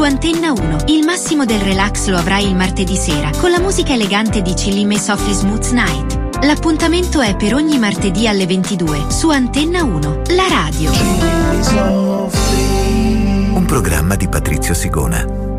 su Antenna 1. Il massimo del relax lo avrai il martedì sera con la musica elegante di Chillime Softly Smooth Night. L'appuntamento è per ogni martedì alle 22 su Antenna 1, la radio. Un programma di Patrizio Sigona.